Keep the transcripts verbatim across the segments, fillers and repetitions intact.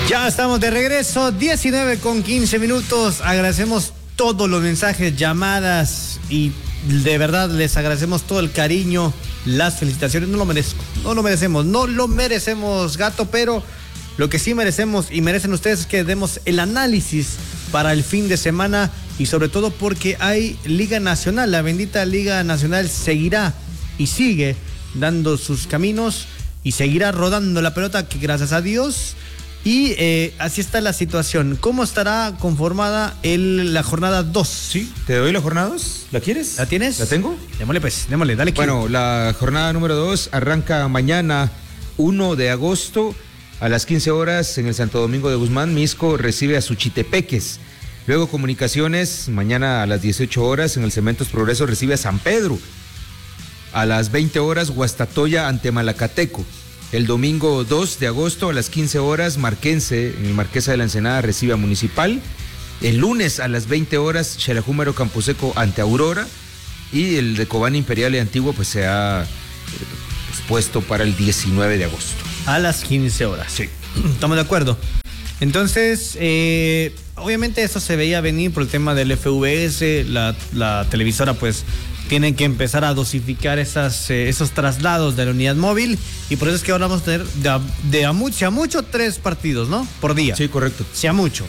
Ya estamos de regreso, diecinueve con quince minutos. Agradecemos todos los mensajes, llamadas y de verdad les agradecemos todo el cariño, las felicitaciones. No lo merezco, no lo merecemos, no lo merecemos, Gato, pero lo que sí merecemos y merecen ustedes es que demos el análisis para el fin de semana y sobre todo porque hay Liga Nacional. La bendita Liga Nacional seguirá y sigue dando sus caminos y seguirá rodando la pelota, que gracias a Dios. Y eh, así está la situación. ¿Cómo estará conformada el, la jornada dos? Sí, ¿te doy la jornada dos? ¿La quieres? ¿La tienes? ¿La tengo? Démosle pues, démosle, dale. Bueno, la jornada número dos arranca mañana, uno de agosto, a las quince horas en el Santo Domingo de Guzmán. Misco recibe a Suchitepeques. Luego Comunicaciones, mañana a las dieciocho horas en el Cementos Progreso recibe a San Pedro. A las veinte horas, Guastatoya ante Malacateco. El domingo dos de agosto a las quince horas, Marquense, en el Marquesa de la Ensenada, recibe a Municipal. El lunes a las veinte horas, Xalajúmero Camposeco ante Aurora. Y el de Cobán Imperial y Antiguo pues se ha pues, puesto para el diecinueve de agosto. A las quince horas. Sí. Estamos de acuerdo. Entonces, eh, obviamente eso se veía venir por el tema del F V S. La, la televisora pues tienen que empezar a dosificar esas, eh, esos traslados de la unidad móvil y por eso es que ahora vamos a tener de a, de a mucho, a mucho tres partidos, ¿no? Por día. Sí, correcto. Sea mucho.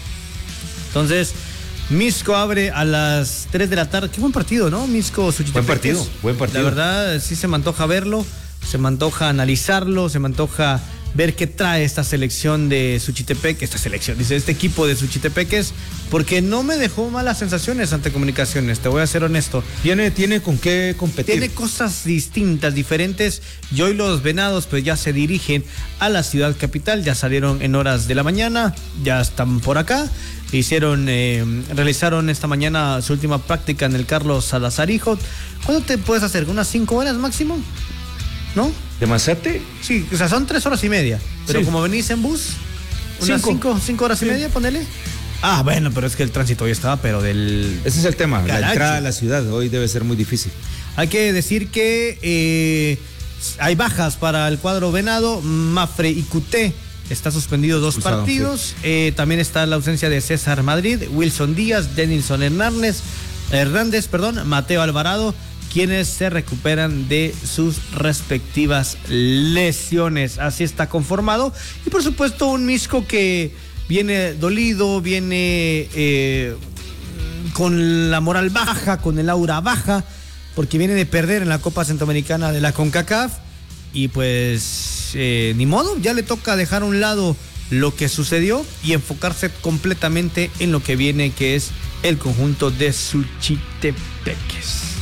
Entonces, Misco abre a las tres de la tarde. Qué buen partido, ¿no? Misco Suchitepeques. Buen partido, buen partido. La verdad, sí se me antoja verlo, se me antoja analizarlo, se me antoja ver qué trae esta selección de Suchitepec, esta selección, dice, este equipo de Suchitepeques, porque no me dejó malas sensaciones ante Comunicaciones, te voy a ser honesto. Tiene, tiene con qué competir. Tiene cosas distintas, diferentes, y hoy los Venados pues ya se dirigen a la ciudad capital, ya salieron en horas de la mañana, ya están por acá, hicieron, eh, realizaron esta mañana su última práctica en el Carlos Salazar Hijo. ¿Cuándo te puedes hacer? ¿Unas cinco horas máximo? ¿No? ¿De Mazate? Sí, o sea, son tres horas y media. Pero sí. Como venís en bus, unas cinco, cinco, cinco horas sí. y media, ponele. Ah, bueno, pero es que el tránsito hoy estaba, pero del... Ese es el tema, Caracho. La entrada a la ciudad hoy debe ser muy difícil. Hay que decir que eh, hay bajas para el cuadro Venado. Mafre y Cuté está suspendido dos Usado, partidos. Sí. Eh, también está la ausencia de César Madrid, Wilson Díaz, Denilson Hernández, Hernández, perdón, Mateo Alvarado, quienes se recuperan de sus respectivas lesiones. Así está conformado. Y por supuesto un Misco que viene dolido, viene eh, con la moral baja, con el aura baja, porque viene de perder en la Copa Centroamericana de la CONCACAF. Y pues eh, ni modo, ya le toca dejar a un lado lo que sucedió y enfocarse completamente en lo que viene, que es el conjunto de Suchitepeques.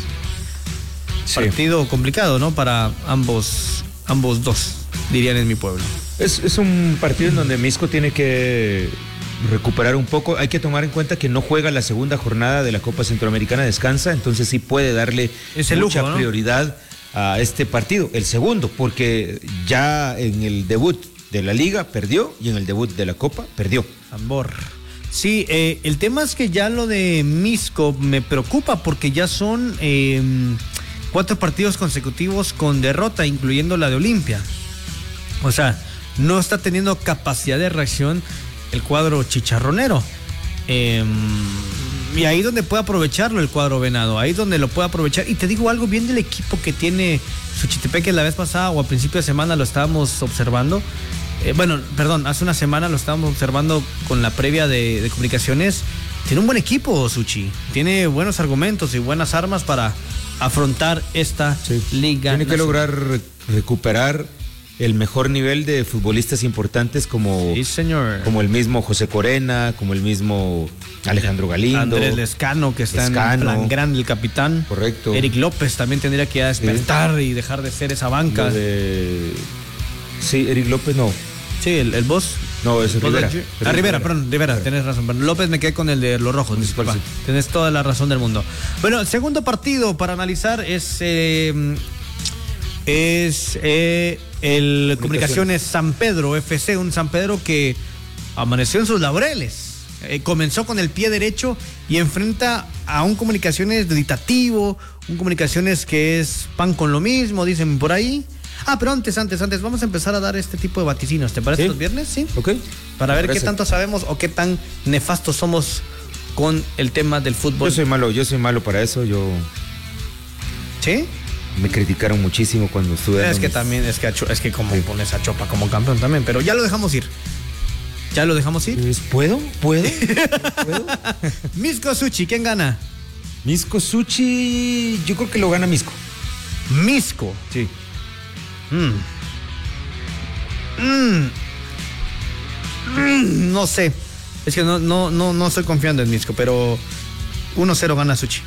Sí. Partido complicado, ¿no? Para ambos, ambos dos, dirían en mi pueblo. Es, es un partido en donde Misco tiene que recuperar un poco. Hay que tomar en cuenta que no juega la segunda jornada de la Copa Centroamericana, descansa, entonces sí puede darle Ese mucha lujo, ¿no? prioridad a este partido, el segundo, porque ya en el debut de la Liga perdió y en el debut de la Copa perdió. Tambor. Sí, eh, el tema es que ya lo de Misco me preocupa porque ya son... Eh, Cuatro partidos consecutivos con derrota, incluyendo la de Olimpia. O sea, no está teniendo capacidad de reacción el cuadro chicharronero. Eh, y ahí donde puede aprovecharlo el cuadro Venado, ahí donde lo puede aprovechar. Y te digo algo bien del equipo que tiene Suchitepeques. La vez pasada o a principio de semana lo estábamos observando. Eh, bueno, perdón, hace una semana lo estábamos observando con la previa de, de Comunicaciones. Tiene un buen equipo, Suchi. Tiene buenos argumentos y buenas armas para afrontar esta sí. liga. Tiene que lograr re- recuperar el mejor nivel de futbolistas importantes como, sí, señor. como el mismo José Corena, como el mismo Alejandro Galindo. Andrés Lescano, que está Lescano. en plan grande, el capitán. Correcto. Eric López también tendría que despertar sí. y dejar de ser esa banca. De... Sí, Eric López no. Sí, el, el boss. No, es Rivera. Ah, Rivera, Rivera, perdón, Rivera, Rivera, tenés razón. Bueno, López me quedé con el de los rojos, disculpa. Sí. Tenés toda la razón del mundo. Bueno, el segundo partido para analizar es eh, es eh, el Comunicaciones San Pedro F C, un San Pedro que amaneció en sus laureles. Eh, comenzó con el pie derecho y enfrenta a un Comunicaciones duditativo, un Comunicaciones que es pan con lo mismo, dicen por ahí. Ah, pero antes, antes, antes, vamos a empezar a dar este tipo de vaticinios. ¿Te parece ¿Sí? los viernes? Sí. Ok. Para ver parece. qué tanto sabemos o qué tan nefastos somos con el tema del fútbol. Yo soy malo, yo soy malo para eso. Yo ¿Sí? me criticaron muchísimo cuando estuve. Es que mis... también, es que, a Cho- es que como sí. pones a Chopa como campeón también, pero ya lo dejamos ir. ¿Ya lo dejamos ir? ¿Puedo? ¿Puedo? ¿Puedo? Misco Suchi, ¿quién gana? Misco Suchi, yo creo que lo gana Misco. Misco. Sí. Mm. Mm. Mm, no sé. Es que no, no, no, no estoy confiando en Misco, pero uno cero gana Suchi.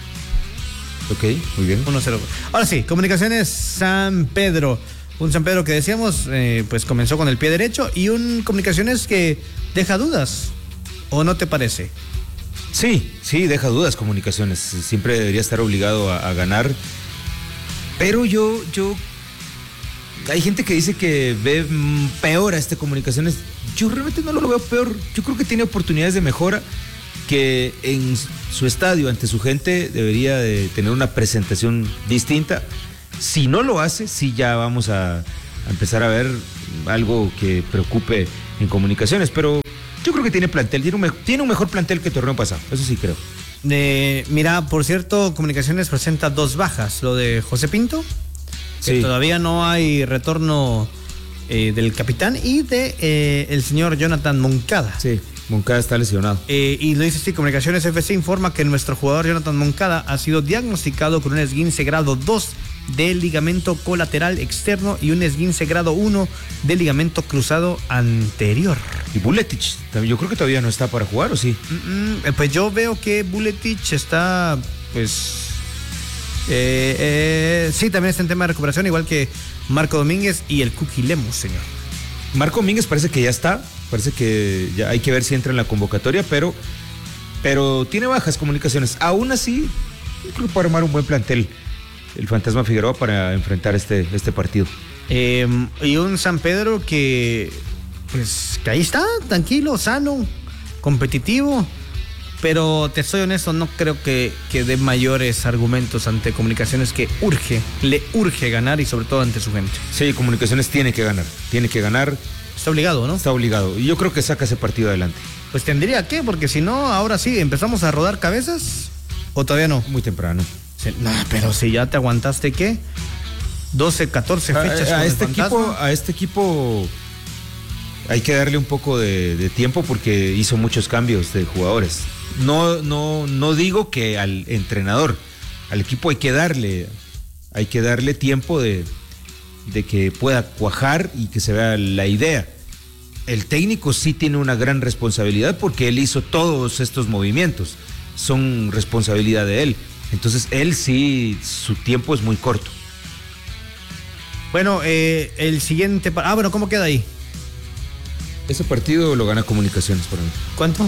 Ok, muy bien. uno cero. Ahora sí, Comunicaciones San Pedro. Un San Pedro que decíamos, eh, pues comenzó con el pie derecho y un Comunicaciones que deja dudas. ¿O no te parece? Sí, sí, deja dudas Comunicaciones. Siempre debería estar obligado a, a ganar. Pero yo, yo... Hay gente que dice que ve peor a este Comunicaciones. Yo realmente no lo veo peor. Yo creo que tiene oportunidades de mejora, que en su estadio, ante su gente, debería de tener una presentación distinta. Si no lo hace, sí ya vamos a, a empezar a ver algo que preocupe en Comunicaciones. Pero yo creo que tiene plantel, tiene un, me, tiene un mejor plantel que el torneo pasado. Eso sí creo. Eh, mira, por cierto, Comunicaciones presenta dos bajas. Lo de José Pinto, que sí. todavía no hay retorno eh, del capitán, y de eh, el señor Jonathan Moncada. Sí, Moncada está lesionado. Eh, y lo dice así, Comunicaciones F C informa que nuestro jugador Jonathan Moncada ha sido diagnosticado con un esguince grado dos del ligamento colateral externo y un esguince grado uno del ligamento cruzado anterior. ¿Y Buletich? Yo creo que todavía no está para jugar, ¿o sí? Mm-mm, pues yo veo que Buletich está, pues... Eh, eh, sí, también está en tema de recuperación, igual que Marco Domínguez y el Cookie Lemos, señor. Marco Domínguez parece que ya está, parece que ya hay que ver si entra en la convocatoria, pero, pero tiene bajas Comunicaciones. Aún así, yo creo que puede armar un buen plantel el Fantasma Figueroa para enfrentar este, este partido. Eh, y un San Pedro que, pues, que ahí está, tranquilo, sano, competitivo. Pero te soy honesto, no creo que, que dé mayores argumentos ante Comunicaciones, que urge, le urge ganar, y sobre todo ante su gente. Sí, Comunicaciones tiene que ganar, tiene que ganar. Está obligado, ¿no? Está obligado, y yo creo que saca ese partido adelante. Pues tendría que, porque si no, ahora sí, ¿empezamos a rodar cabezas? ¿O todavía no? Muy temprano. Sí, no, pero si ya te aguantaste, ¿qué? doce, catorce fechas a, a con este el equipo, a este equipo hay que darle un poco de, de tiempo, porque hizo muchos cambios de jugadores. No, no, no digo que al entrenador, al equipo hay que darle, hay que darle tiempo de, de que pueda cuajar y que se vea la idea. El técnico sí tiene una gran responsabilidad, porque él hizo todos estos movimientos, son responsabilidad de él. Entonces él sí, su tiempo es muy corto. Bueno, eh, el siguiente... Ah, bueno, ¿cómo queda ahí? Ese partido lo gana Comunicaciones para mí. ¿Cuánto?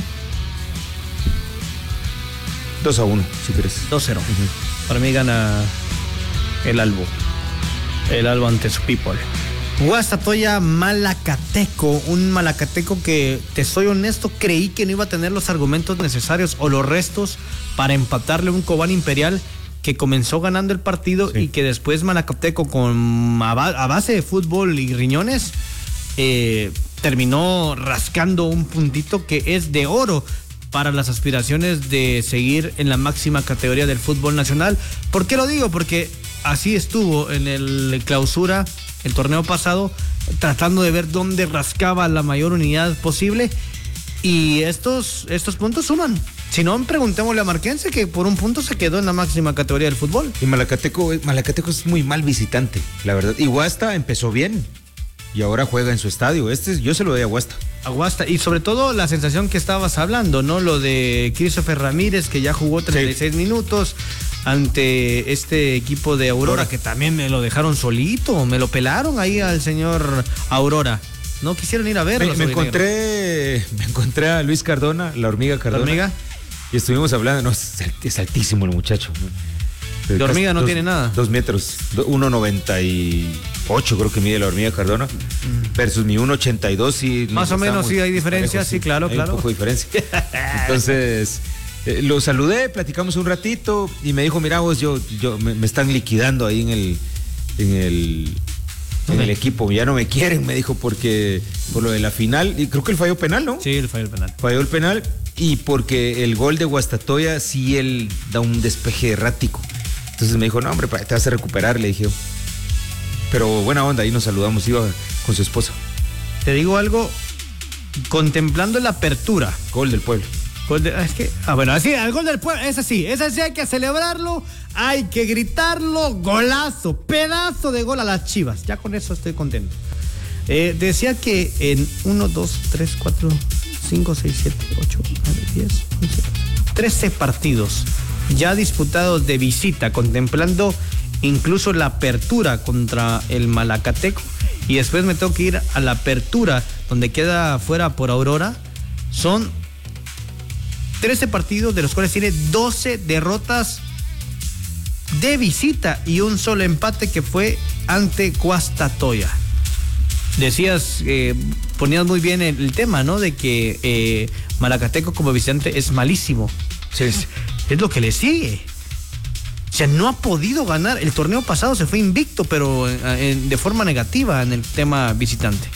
dos a uno, si quieres. dos cero. Uh-huh. Para mí gana el Albo. El Albo ante su people. Guastatoya Malacateco. Un Malacateco que, te soy honesto, creí que no iba a tener los argumentos necesarios o los restos para empatarle un Cobán Imperial, que comenzó ganando el partido, sí. Y que después Malacateco, con a, a base de fútbol y riñones, eh, terminó rascando un puntito que es de oro para las aspiraciones de seguir en la máxima categoría del fútbol nacional. ¿Por qué lo digo? Porque así estuvo en el clausura, el torneo pasado, tratando de ver dónde rascaba la mayor unidad posible, y estos, estos puntos suman. Si no, preguntémosle a Marquense, que por un punto se quedó en la máxima categoría del fútbol. Y Malacateco, Malacateco es muy mal visitante, la verdad. Y Guasta empezó bien y ahora juega en su estadio. Este yo se lo doy a Guasta. A Guasta. Y sobre todo la sensación que estabas hablando, ¿no? Lo de Christopher Ramírez, que ya jugó treinta y seis sí. minutos ante este equipo de Aurora, Aurora, que también me lo dejaron solito, me lo pelaron ahí al señor Aurora. No quisieron ir a verlo. Me, me encontré, me encontré a Luis Cardona, la hormiga Cardona. ¿La hormiga? Y estuvimos hablando, no, es altísimo el muchacho. La hormiga no dos, tiene nada. Dos metros, uno noventa y ocho creo que mide la hormiga Cardona, mm. versus mi uno ochenta y dos. Sí, más o menos sí hay diferencia, parejos, sí, claro, hay claro. un poco de diferencia. Entonces, eh, lo saludé, platicamos un ratito y me dijo, mira vos, yo, yo me, me están liquidando ahí en el, en el, en el equipo. Ya no me quieren, me dijo, porque por lo de la final, y creo que él falló penal, ¿no? Sí, él falló el penal. Falló el penal y porque el gol de Guastatoya sí él da un despeje errático. Entonces me dijo, no, hombre, te vas a recuperar, le dije. Pero buena onda, ahí nos saludamos, iba con su esposa. Te digo algo, contemplando la apertura. Gol del Pueblo. Gol de, es que, ah, bueno, así, el gol del Pueblo, ese sí, ese sí hay que celebrarlo, hay que gritarlo, golazo, pedazo de gol a las Chivas. Ya con eso estoy contento. Eh, decía que en uno, dos, tres, cuatro, cinco, seis, siete, ocho, nueve, diez, once, trece partidos ya disputados de visita, contemplando incluso la apertura contra el Malacateco. Y después me tengo que ir a la apertura, donde queda fuera por Aurora. Son trece partidos, de los cuales tiene doce derrotas de visita y un solo empate que fue ante Guastatoya. Decías, eh, ponías muy bien el, el tema, ¿no? De que eh, Malacateco como visitante es malísimo. O sea, es, es lo que le sigue. O sea, no ha podido ganar. El torneo pasado se fue invicto, pero en, en, de forma negativa en el tema visitante.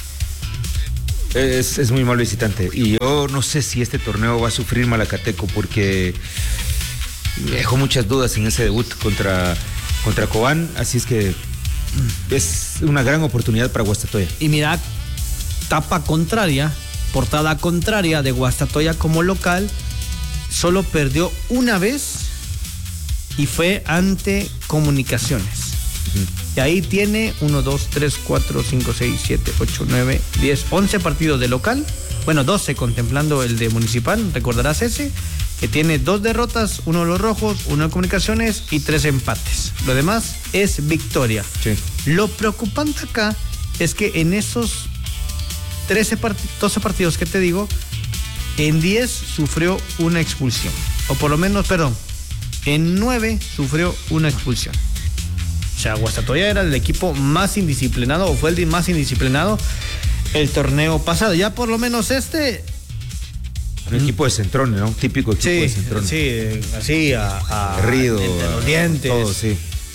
Es, es muy mal visitante. Y yo no sé si este torneo va a sufrir Malacateco, porque me dejó muchas dudas en ese debut contra, contra Cobán. Así es que es una gran oportunidad para Guastatoya. Y mira, tapa contraria, portada contraria de Guastatoya como local, solo perdió una vez y fue ante Comunicaciones. Uh-huh. Y ahí tiene uno, dos, tres, cuatro, cinco, seis, siete, ocho, nueve, diez, once partidos de local. Bueno, doce contemplando el de Municipal, recordarás ese, que tiene dos derrotas, uno de los rojos, uno de Comunicaciones y tres empates. Lo demás es victoria. Sí. Lo preocupante acá es que en esos trece part- doce partidos que te digo, en diez sufrió una expulsión. O por lo menos, perdón, en nueve sufrió una expulsión. O sea, Guastatoya era el equipo más indisciplinado, o fue el más indisciplinado el torneo pasado. Ya por lo menos este... Un equipo de centrones, ¿no? Un típico equipo sí, de centrones. Sí, así, a... a Rido, entre los dientes. Todo, sí.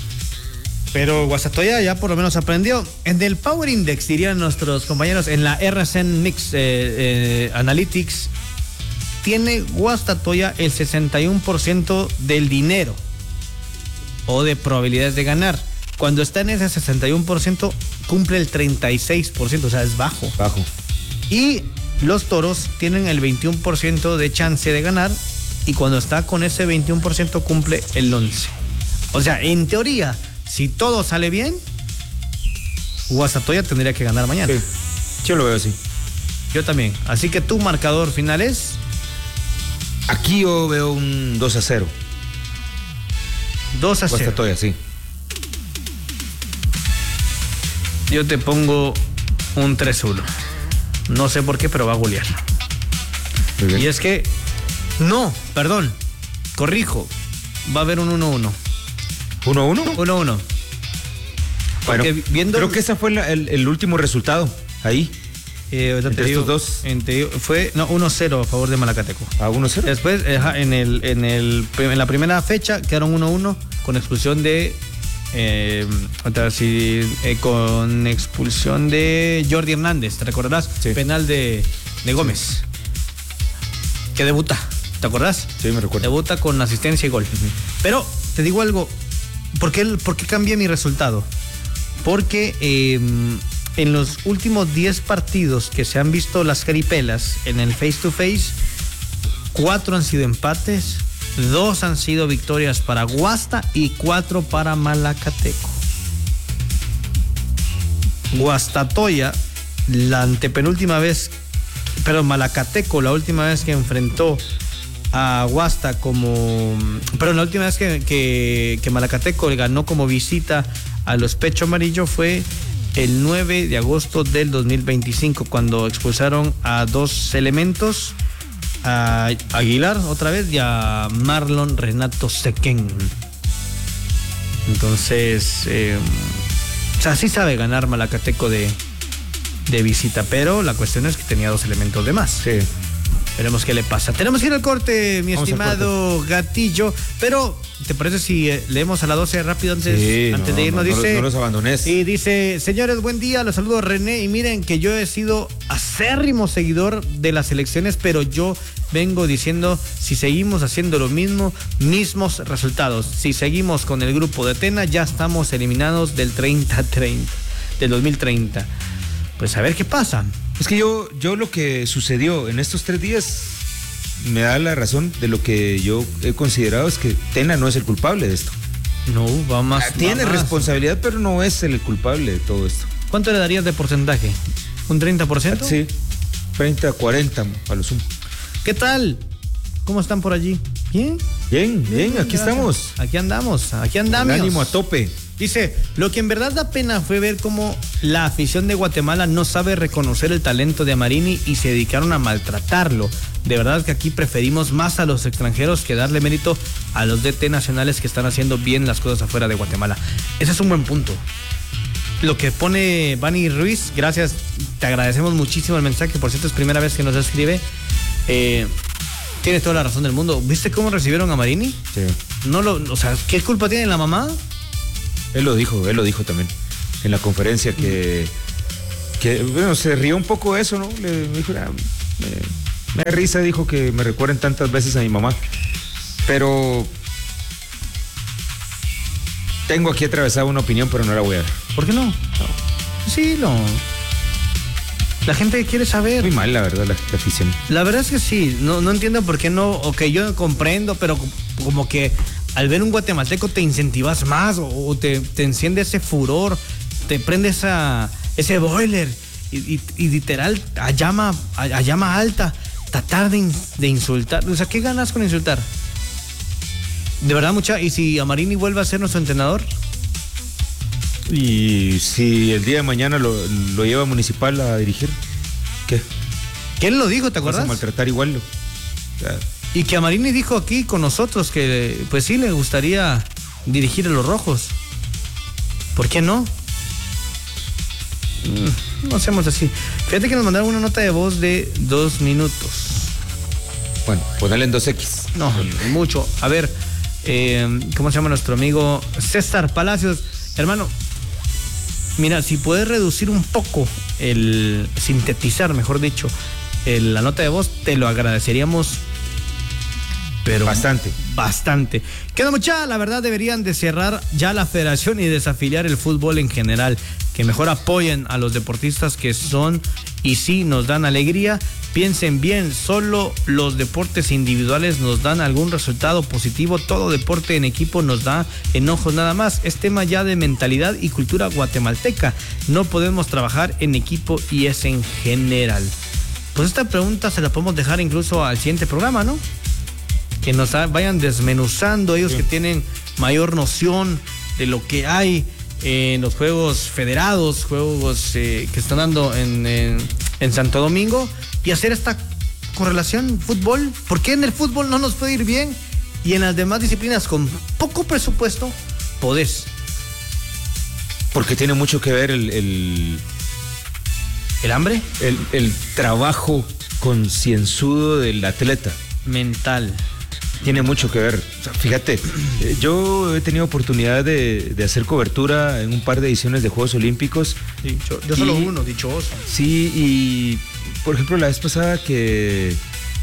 Pero Guastatoya ya por lo menos aprendió. En el Power Index, dirían nuestros compañeros, en la R S N Mix eh, eh, Analytics, tiene Guastatoya el sesenta y uno por ciento del dinero o de probabilidades de ganar. Cuando está en ese sesenta y uno por ciento, cumple el treinta y seis por ciento, o sea, es bajo. Bajo. Y los Toros tienen el veintiuno por ciento de chance de ganar, y cuando está con ese veintiuno por ciento cumple el once por ciento. O sea, en teoría, si todo sale bien, Guastatoya tendría que ganar mañana. Sí, yo lo veo así. Yo también. Así que tu marcador final es... Aquí yo veo un dos a cero. dos a cero. Guastatoya, sí. Yo te pongo un tres uno. No sé por qué, pero va a golear. Y es que... No, perdón. Corrijo. Va a haber un uno uno. ¿uno uno? uno uno. Bueno, viendo... creo que ese fue la, el, el último resultado. Ahí. Eh, entre digo, estos dos. Entre, fue no uno cero a favor de Malacateco. ¿A uno cero? Después, eh, en, el, en, el, en la primera fecha quedaron uno uno con expulsión de... Eh, si, eh, con expulsión de Jordi Hernández, ¿te recordarás? Sí. Penal de, de Gómez, sí. Que debuta, ¿te acordás? Sí, me recuerdo. Debuta con asistencia y gol. Uh-huh. Pero te digo algo, ¿por qué, por qué cambié mi resultado? Porque eh, en los últimos diez partidos que se han visto las caripelas en el face to face, cuatro han sido empates, dos han sido victorias para Guasta y cuatro para Malacateco. Guastatoya, la antepenúltima vez, perdón, Malacateco, la última vez que enfrentó a Guasta como, perdón, la última vez que, que, que Malacateco ganó como visita a los Pecho Amarillo fue el nueve de agosto del dos mil veinticinco, cuando expulsaron a dos elementos, a Aguilar otra vez y a Marlon Renato Sequén. Entonces, eh, o sea, sí sabe ganar Malacateco de, de visita, pero la cuestión es que tenía dos elementos de más. Sí. veremos qué le pasa. Tenemos que ir al corte, mi Vamos estimado Gatillo, pero ¿te parece si eh, leemos a las doce rápido antes, sí, antes no, de irnos? No, dice, no, no los abandones. Y dice, señores, buen día, los saludo René, y miren que yo he sido acérrimo seguidor de las elecciones, pero yo vengo diciendo, si seguimos haciendo lo mismo, mismos resultados. Si seguimos con el grupo de Tena, ya estamos eliminados del treinta treinta, del dos mil treinta. Pues a ver qué pasa. Es que yo, yo lo que sucedió en estos tres días me da la razón de lo que yo he considerado es que Tena no es el culpable de esto. No, va más. Tiene va más. responsabilidad, pero no es el culpable de todo esto. ¿Cuánto le darías de porcentaje? ¿Un treinta por ciento? Sí, treinta, cuarenta a lo sumo. ¿Qué tal? ¿Cómo están por allí? ¿Bien? Bien, bien, bien, aquí gracias. estamos. Aquí andamos, aquí andamos. El ánimo a tope. Dice, lo que en verdad da pena fue ver cómo la afición de Guatemala no sabe reconocer el talento de Amarini y se dedicaron a maltratarlo. De verdad que aquí preferimos más a los extranjeros que darle mérito a los D T nacionales que están haciendo bien las cosas afuera de Guatemala. Ese es un buen punto. Lo que pone Vani Ruiz, gracias, te agradecemos muchísimo el mensaje, por cierto es primera vez que nos escribe. Eh, tienes toda la razón del mundo. ¿Viste cómo recibieron a Amarini? Sí. No lo, o sea, ¿qué culpa tiene la mamá? Él lo dijo, él lo dijo también en la conferencia que, que bueno, se rió un poco de eso, ¿no? Le me dijo, ah, me, me da risa, dijo que me recuerden tantas veces a mi mamá. Pero tengo aquí atravesada una opinión, pero no la voy a dar. ¿Por qué no? no. Sí, no. La gente quiere saber. Muy mal, la verdad, la, la afición. La verdad es que sí, no, no entiendo por qué no, ok, yo comprendo, pero como que al ver un guatemalteco te incentivas más o, o te, te enciende ese furor, te prende esa, ese boiler y, y, y literal a llama, a, a llama alta, tratar de, de insultar. O sea, ¿qué ganas con insultar? De verdad, mucha. ¿Y si Amarini vuelve a ser nuestro entrenador? Y si el día de mañana lo, lo lleva a Municipal a dirigir, ¿qué? ¿Quién lo dijo, te acuerdas? Vas a maltratar igual. O sea, y que Amarini dijo aquí con nosotros que pues sí le gustaría dirigir a los rojos. ¿Por qué no? Mm, no hacemos así. Fíjate que nos mandaron una nota de voz de dos minutos. Bueno, ponele en dos equis. No, mucho. A ver, eh, ¿cómo se llama nuestro amigo César Palacios? Hermano, mira, si puedes reducir un poco el, sintetizar, mejor dicho, el, la nota de voz, te lo agradeceríamos. Pero bastante. Bastante. Queda mucha, la verdad deberían de cerrar ya la federación y desafiliar el fútbol en general. Que mejor apoyen a los deportistas que son y sí nos dan alegría. Piensen bien, solo los deportes individuales nos dan algún resultado positivo. Todo deporte en equipo nos da enojos nada más. Es tema ya de mentalidad y cultura guatemalteca. No podemos trabajar en equipo y es en general. Pues esta pregunta se la podemos dejar incluso al siguiente programa, ¿no? Que nos vayan desmenuzando ellos sí. que tienen mayor noción de lo que hay en los juegos federados, juegos eh, que están dando en, en, en Santo Domingo, y hacer esta correlación fútbol. ¿Por qué en el fútbol no nos puede ir bien y en las demás disciplinas con poco presupuesto podés? Porque tiene mucho que ver el el, ¿El hambre? El, el trabajo concienzudo del atleta. Mental. Tiene mucho que ver. O sea, fíjate, yo he tenido oportunidad de, de hacer cobertura en un par de ediciones de Juegos Olímpicos. Dicho, yo solo y, uno, dichoso. Sí, y por ejemplo la vez pasada que,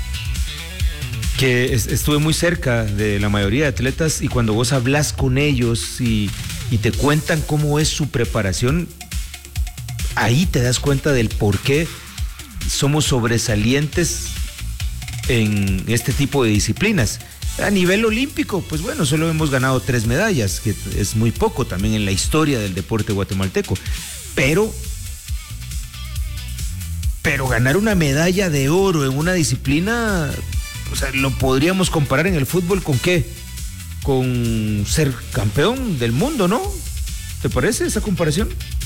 que estuve muy cerca de la mayoría de atletas, y cuando vos hablas con ellos y, y te cuentan cómo es su preparación, ahí te das cuenta del por qué somos sobresalientes en este tipo de disciplinas. A nivel olímpico, pues bueno, solo hemos ganado tres medallas, que es muy poco también en la historia del deporte guatemalteco. Pero, pero ganar una medalla de oro en una disciplina, o sea, lo podríamos comparar en el fútbol con qué? Con ser campeón del mundo, ¿no? ¿Te parece esa comparación?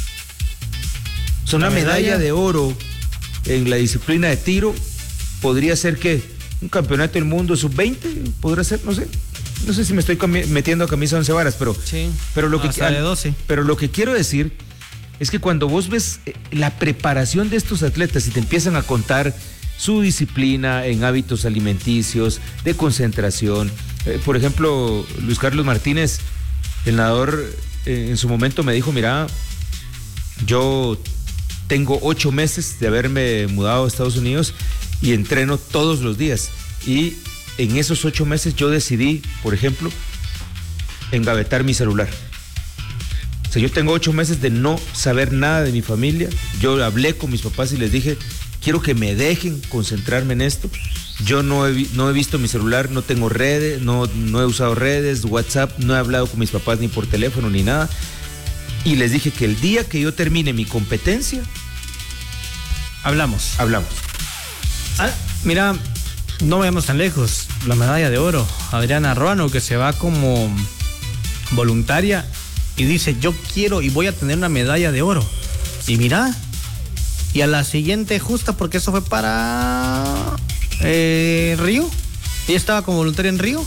O sea, una medalla? medalla de oro en la disciplina de tiro podría ser que un campeonato del mundo sub veinte, podría ser, no sé, no sé si me estoy metiendo a camisa once varas, pero, sí, pero lo que de doce. Pero lo que quiero decir es que cuando vos ves la preparación de estos atletas y te empiezan a contar su disciplina en hábitos alimenticios, de concentración. Eh, por ejemplo, Luis Carlos Martínez, el nadador, eh, en su momento me dijo, mira, yo tengo ocho meses de haberme mudado a Estados Unidos y entreno todos los días. Y en esos ocho meses yo decidí, por ejemplo, engavetar mi celular. O sea, yo tengo ocho meses de no saber nada de mi familia. Yo hablé con mis papás y les dije, quiero que me dejen concentrarme en esto. Yo no he, no he visto mi celular, no tengo redes, no, no he usado redes, WhatsApp, no he hablado con mis papás ni por teléfono ni nada. Y les dije que el día que yo termine mi competencia, hablamos. Hablamos. Ah, mira, no vayamos tan lejos. La medalla de oro, Adriana Ruano, que se va como voluntaria y dice, yo quiero y voy a tener una medalla de oro. Y mira, y a la siguiente justa, porque eso fue para eh, Río. Ella estaba como voluntaria en Río.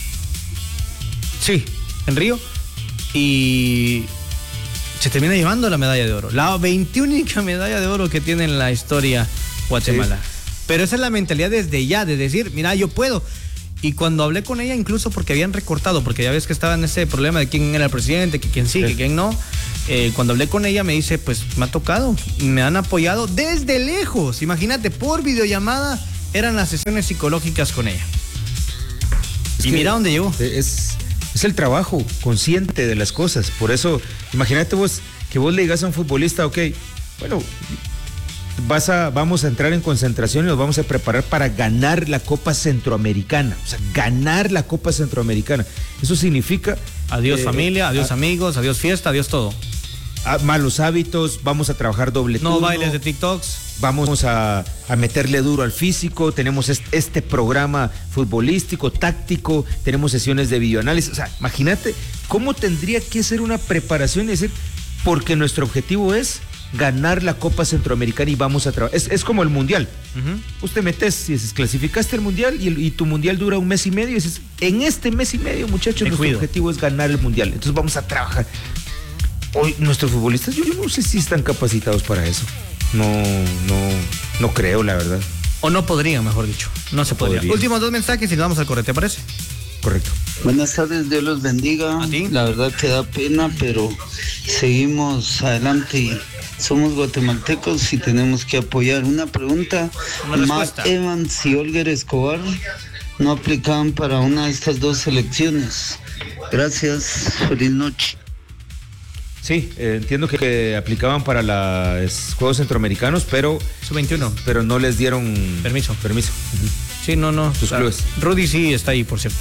Sí, en Río. Y se termina llevando la medalla de oro. La veintiúnica medalla de oro que tiene en la historia Guatemala. Sí. Pero esa es la mentalidad desde ya, de decir, mira, yo puedo. Y cuando hablé con ella, incluso porque habían recortado, porque ya ves que estaba en ese problema de quién era el presidente, que quién sí, sí. que quién no. Eh, cuando hablé con ella me dice, pues me ha tocado, me han apoyado desde lejos. Imagínate, por videollamada eran las sesiones psicológicas con ella. Es y mira dónde llegó. Es, es el trabajo consciente de las cosas. Por eso, imagínate vos, que vos le digas a un futbolista, ok, bueno, vas a, vamos a entrar en concentración y nos vamos a preparar para ganar la Copa Centroamericana. O sea, ganar la Copa Centroamericana. Eso significa... Adiós eh, familia, adiós a, amigos, adiós fiesta, adiós todo. A, malos hábitos, vamos a trabajar doble turno. No bailes de TikToks. Vamos a, a meterle duro al físico. Tenemos este, este programa futbolístico, táctico. Tenemos sesiones de videoanálisis. O sea, imagínate cómo tendría que ser una preparación y decir, porque nuestro objetivo es ganar la Copa Centroamericana y vamos a trabajar. Es, es como el Mundial. Uh-huh. Usted metes y dices, clasificaste el Mundial y, el, y tu Mundial dura un mes y medio y dices, en este mes y medio, muchachos, Me nuestro cuido. objetivo es ganar el Mundial. Entonces vamos a trabajar. Hoy nuestros futbolistas, yo, yo no sé si están capacitados para eso. No, no, no creo, la verdad. O no podrían, mejor dicho. No se podría. Podría. Últimos dos mensajes y nos vamos al correo, ¿te parece? Correcto. Buenas tardes, Dios los bendiga. ¿A ti? La verdad que da pena, pero seguimos adelante y somos guatemaltecos y tenemos que apoyar. Una pregunta, Matt Evans y Olger Escobar no aplicaban para una de estas dos selecciones. Gracias, feliz noche. Sí, eh, entiendo que, que aplicaban para los Juegos Centroamericanos, pero sub veintiuno, pero no les dieron permiso. Permiso. Uh-huh. Sí, no, no. Sus clubes. Rudy sí está ahí, por cierto.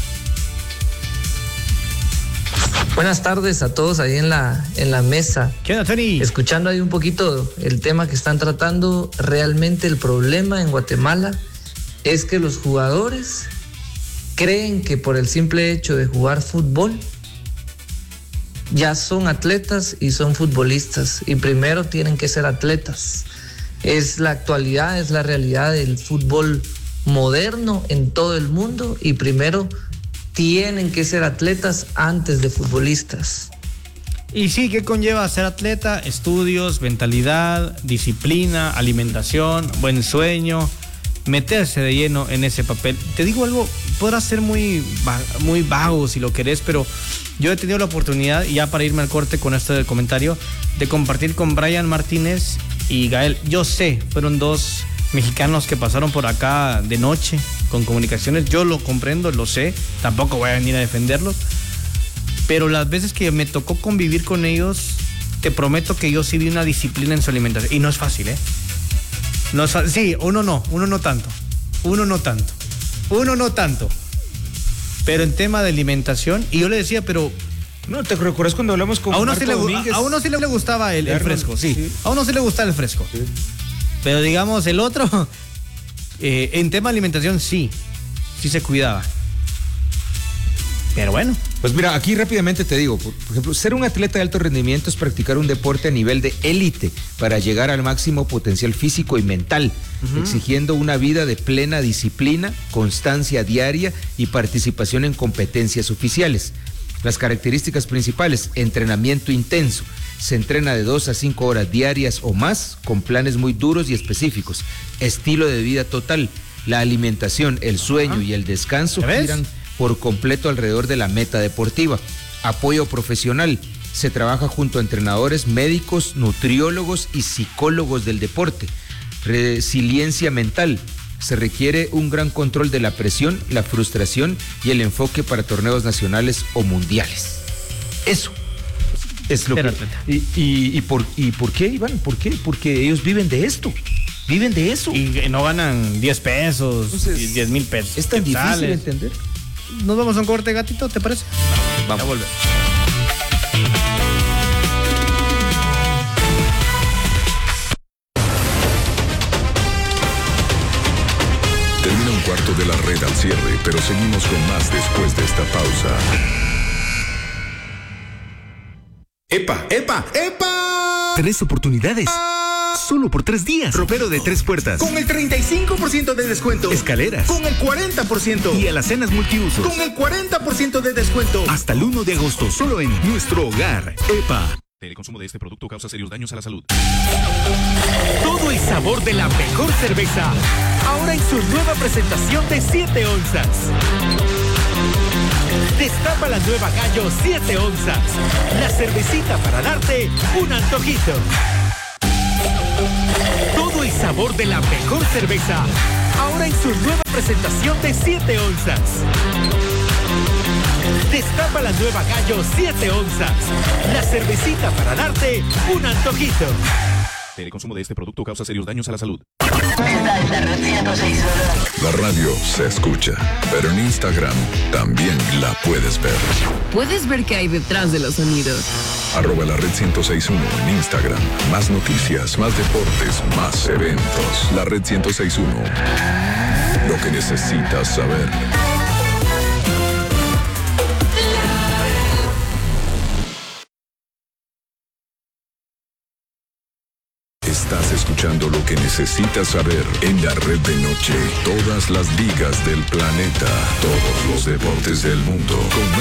Buenas tardes a todos ahí en la, en la mesa. ¿Qué onda, Tony? Escuchando ahí un poquito el tema que están tratando, realmente el problema en Guatemala es que los jugadores creen que por el simple hecho de jugar fútbol ya son atletas y son futbolistas, y primero tienen que ser atletas. Es la actualidad, es la realidad del fútbol moderno en todo el mundo, y primero tienen que ser atletas antes de futbolistas. Y sí, ¿qué conlleva ser atleta? Estudios, mentalidad, disciplina, alimentación, buen sueño, meterse de lleno en ese papel. Te digo algo, podrá ser muy, muy vago si lo querés, pero yo he tenido la oportunidad, y ya para irme al corte con este comentario, de compartir con Brian Martínez y Gael. Yo sé, fueron dos mexicanos que pasaron por acá de noche con comunicaciones. Yo lo comprendo, lo sé, tampoco voy a venir a defenderlos, pero las veces que me tocó convivir con ellos, te prometo que yo sí vi una disciplina en su alimentación, y no es fácil, ¿eh? No es fácil. Sí, uno no, uno no tanto, uno no tanto, uno no tanto, pero en tema de alimentación, y yo le decía, pero no, ¿te recuerdas cuando hablamos con a uno, sí le, Domínguez? a uno sí le gustaba el, el fresco, sí. sí, a uno sí le gustaba el fresco, sí. Pero digamos el otro, eh, en tema de alimentación sí, sí se cuidaba. Pero bueno. Pues mira, aquí rápidamente te digo, por, por ejemplo, ser un atleta de alto rendimiento es practicar un deporte a nivel de élite para llegar al máximo potencial físico y mental, uh-huh. exigiendo una vida de plena disciplina, constancia diaria y participación en competencias oficiales. Las características principales: entrenamiento intenso. Se entrena de dos a cinco horas diarias o más, con planes muy duros y específicos. Estilo de vida total. La alimentación, el sueño Ajá. y el descanso giran por completo alrededor de la meta deportiva. Apoyo profesional. Se trabaja junto a entrenadores, médicos, nutriólogos y psicólogos del deporte. Resiliencia mental. Se requiere un gran control de la presión, la frustración y el enfoque para torneos nacionales o mundiales. Eso es lo Espérate. que... Y, y, y, por, ¿Y por qué, Iván? ¿Por qué? Porque ellos viven de esto. Viven de eso. Y no ganan diez pesos, Entonces, diez mil pesos. Es tan difícil de entender. Nos vamos a un corte, gatito, ¿te parece? Vamos. Ya volvemos. Termina un cuarto de la red al cierre, pero seguimos con más después de esta pausa. ¡Epa, epa, epa! Tres oportunidades. Solo por tres días. Ropero de tres puertas. Con el treinta y cinco por ciento de descuento. Escaleras. Con el cuarenta por ciento. Y alacenas multiusos. Con el cuarenta por ciento de descuento. Hasta el uno de agosto, solo en Nuestro Hogar. EPA. El consumo de este producto causa serios daños a la salud. Todo el sabor de la mejor cerveza. Ahora en su nueva presentación de siete onzas. Destapa la nueva Gallo siete onzas. La cervecita para darte un antojito. Todo el sabor de la mejor cerveza. Ahora en su nueva presentación de siete onzas. Destapa la nueva Gallo siete onzas. La cervecita para darte un antojito. El consumo de este producto causa serios daños a la salud. La radio se escucha, pero en Instagram también la puedes ver. Puedes ver qué hay detrás de los sonidos. Arroba la red ciento seis punto uno en Instagram. Más noticias, más deportes, más eventos. La red ciento seis punto uno. Lo que necesitas saber. Estás escuchando Lo que necesitas saber en la red de noche. Todas las ligas del planeta, todos los deportes del mundo, con